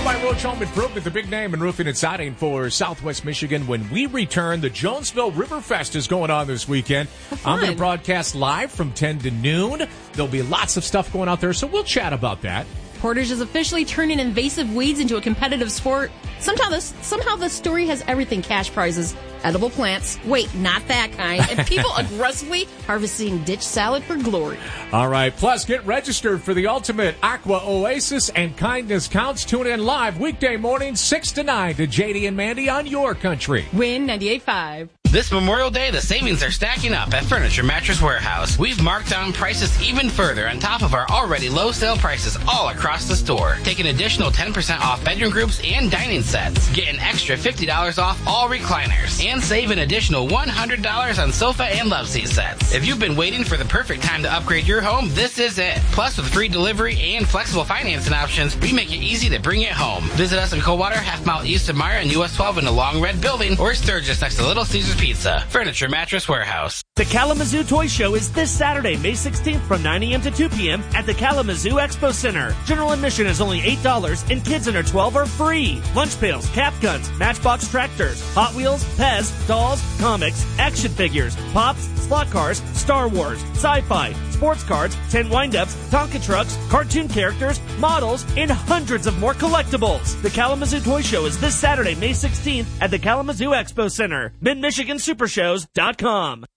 by Roach Home Improvement, the big name in roofing and siding for Southwest Michigan. When we return, the Jonesville Riverfest is going on this weekend. I'm going to broadcast live from 10 to noon. There'll be lots of stuff going out there, so we'll chat about that. Portage is officially turning invasive weeds into a competitive sport. Somehow the story has everything: cash prizes, edible plants, wait, not that kind, and people aggressively harvesting ditch salad for glory. All right, plus get registered for the ultimate Aqua Oasis and Kindness Counts. Tune in live weekday mornings 6 to 9 to JD and Mandy on your country. Win 98.5. This Memorial Day, the savings are stacking up at Furniture Mattress Warehouse. We've marked down prices even further on top of our already low sale prices all across the store. Take an additional 10% off bedroom groups and dining sets. Get an extra $50 off all recliners. And save an additional $100 on sofa and love seat sets. If you've been waiting for the perfect time to upgrade your home, this is it. Plus, with free delivery and flexible financing options, we make it easy to bring it home. Visit us in Coldwater, half mile east of Meyer and US 12 in the Long Red Building, or Sturgis next to Little Caesars Pizza. Furniture Mattress Warehouse. The Kalamazoo Toy Show is this Saturday, May 16th from 9 a.m. to 2 p.m. at the Kalamazoo Expo Center. General admission is only $8 and kids under 12 are free. Lunch pails, cap guns, Matchbox tractors, Hot Wheels, Pez, dolls, comics, action figures, Pops, slot cars, Star Wars, sci-fi, sports cards, 10 wind-ups, Tonka trucks, cartoon characters, models, and hundreds of more collectibles. The Kalamazoo Toy Show is this Saturday, May 16th at the Kalamazoo Expo Center. MidMichiganSupershows.com.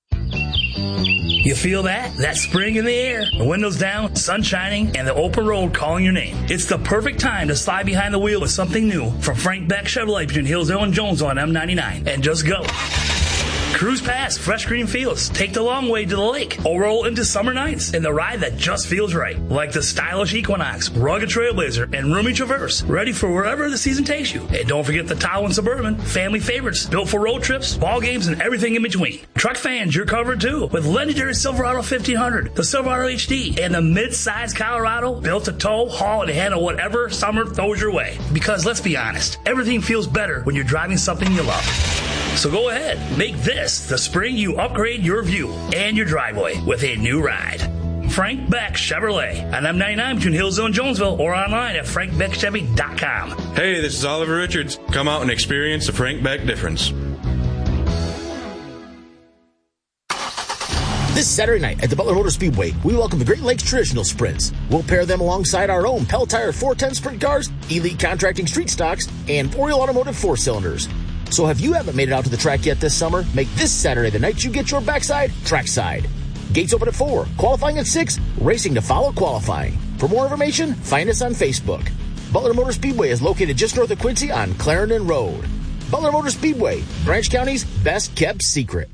You feel that? That spring in the air, the windows down, sun shining, and the open road calling your name. It's the perfect time to slide behind the wheel with something new from Frank Beck Chevrolet between Hillsdale and Jonesville on M99. And just go. Cruise past fresh green fields, take the long way to the lake, or roll into summer nights in the ride that just feels right. Like the stylish Equinox, rugged Trailblazer, and roomy Traverse, ready for wherever the season takes you. And don't forget the Tahoe and Suburban, family favorites, built for road trips, ball games, and everything in between. Truck fans, you're covered too, with legendary Silverado 1500, the Silverado HD, and the mid-size Colorado, built to tow, haul, and handle whatever summer throws your way. Because let's be honest, everything feels better when you're driving something you love. So go ahead, make this the spring you upgrade your view and your driveway with a new ride. Frank Beck Chevrolet on M99 between Hillsdale and Jonesville, or online at frankbeckchevy.com. Hey, this is Oliver Richards. Come out and experience the Frank Beck difference. This Saturday night at the Butler Motor Speedway, we welcome the Great Lakes Traditional Sprints. We'll pair them alongside our own Pell Tire 410 sprint cars, Elite Contracting street stocks, and Oriole Automotive 4-cylinders. So if you haven't made it out to the track yet this summer, make this Saturday the night you get your backside trackside. Gates open at 4, qualifying at 6, racing to follow qualifying. For more information, find us on Facebook. Butler Motor Speedway is located just north of Quincy on Clarendon Road. Butler Motor Speedway, Branch County's best kept secret.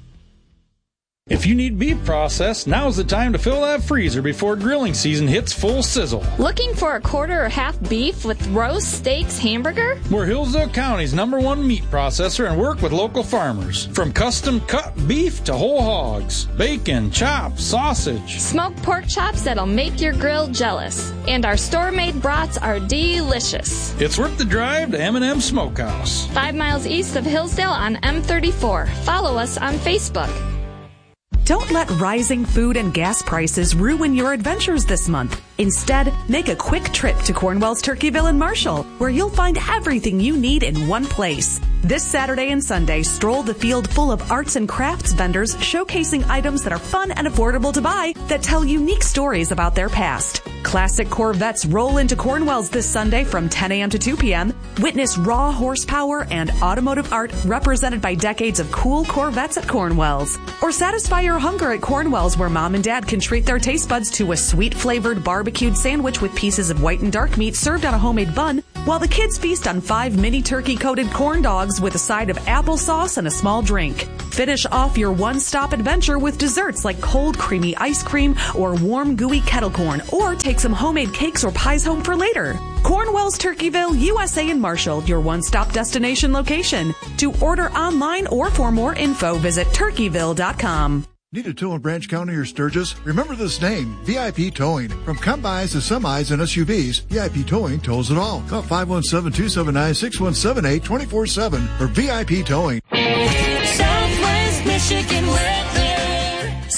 If you need beef processed, now's the time to fill that freezer before grilling season hits full sizzle. Looking for a quarter or half beef with roast, steaks, hamburger? We're Hillsdale County's #1 meat processor and work with local farmers. From custom cut beef to whole hogs, bacon, chops, sausage. Smoked pork chops that'll make your grill jealous. And our store-made brats are delicious. It's worth the drive to M&M Smokehouse. 5 miles east of Hillsdale on M34. Follow us on Facebook. Don't let rising food and gas prices ruin your adventures this month. Instead, make a quick trip to Cornwell's Turkeyville in Marshall, where you'll find everything you need in one place. This Saturday and Sunday, stroll the field full of arts and crafts vendors showcasing items that are fun and affordable to buy that tell unique stories about their past. Classic Corvettes roll into Cornwell's this Sunday from 10 a.m. to 2 p.m. Witness raw horsepower and automotive art represented by decades of cool Corvettes at Cornwell's. Or satisfy your hunger at Cornwell's, where Mom and Dad can treat their taste buds to a sweet-flavored barbecued sandwich with pieces of white and dark meat served on a homemade bun, while the kids feast on 5 mini turkey-coated corn dogs with a side of applesauce and a small drink. Finish off your one-stop adventure with desserts like cold, creamy ice cream or warm, gooey kettle corn, or take some homemade cakes or pies home for later. Cornwell's Turkeyville, USA in Marshall, your one-stop destination location. To order online or for more info, visit turkeyville.com. Need a tow in Branch County or Sturgis? Remember this name, VIP Towing. From combines to semis and SUVs, VIP Towing tows it all. Call 517-279-6178 24/7 for VIP Towing. Southwest Michigan weather.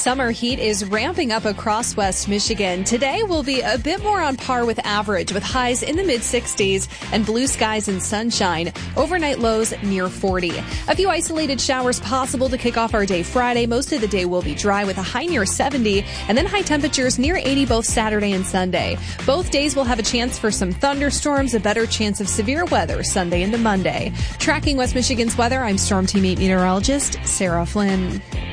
Summer heat is ramping up across West Michigan. Today will be a bit more on par with average, with highs in the mid-60s and blue skies and sunshine. Overnight lows near 40. A few isolated showers possible to kick off our day Friday. Most of the day will be dry with a high near 70 and then high temperatures near 80 both Saturday and Sunday. Both days will have a chance for some thunderstorms, a better chance of severe weather Sunday into Monday. Tracking West Michigan's weather, I'm Storm Team 8 meteorologist Sarah Flynn.